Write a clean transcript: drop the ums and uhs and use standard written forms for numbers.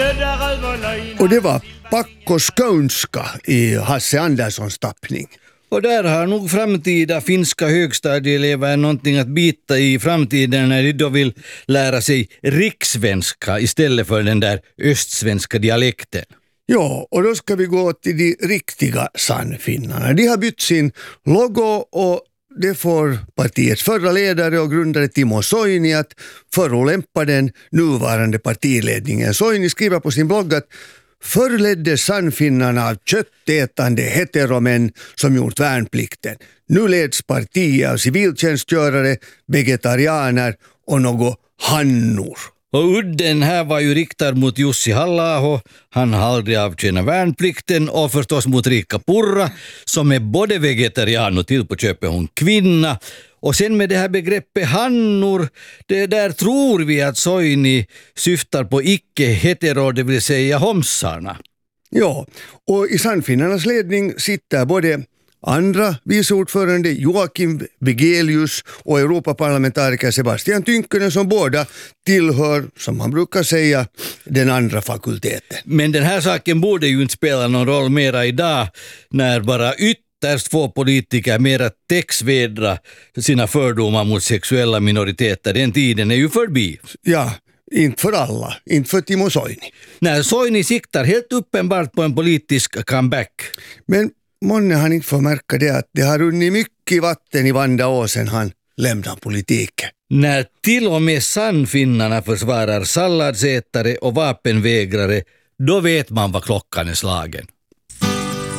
Och det var Pakko Skånska i Hasse Anderssons tappning. Och där har nog framtida finska högstadieelever någonting att bita i framtiden när de då vill lära sig rikssvenska istället för den där östsvenska dialekten. Ja, och då ska vi gå till de riktiga sannfinnarna. De har bytt sin logo och det får partiets förra ledare och grundare Timo Soini att förolämpa den nuvarande partiledningen. Soini skriver på sin blogg att förr leddes sannfinnarna av köttätande heteromän som gjort värnplikten. Nu leds partiet av civiltjänstgörare, vegetarianer och något hannor. Och udden här var ju riktad mot Jussi Halla-aho, han har aldrig avtjänat värnplikten, och förstås mot Riikka Purra som är både vegetarian och till på köpet hon kvinna. Och sen med det här begreppet hannor, det där tror vi att Soini syftar på icke-hetero, det vill säga homsarna. Ja, och i sannfinnarnas ledning sitter både andra viceordförande Joakim Vigelius och Europaparlamentariker Sebastian Tynkkynen som båda tillhör, som man brukar säga, den andra fakulteten. Men den här saken borde ju inte spela någon roll mera idag när bara ytterst få politiker mera täcksvedra sina fördomar mot sexuella minoriteter. Den tiden är ju förbi. Ja, inte för alla, inte för Timo Soini. När Soini siktar helt uppenbart på en politisk comeback. Men månne han inte får märka det att det har runnit mycket vatten i Vandaåsen han lämnar politiken. När till och med sannfinnarna försvarar salladsätare och vapenvägrare, då vet man vad klockan är slagen.